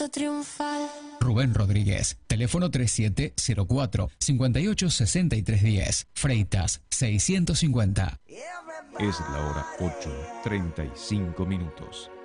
canto triunfal. Rubén Rodríguez, teléfono 3704-586310, Freitas 650. Es la hora 8:35 minutos.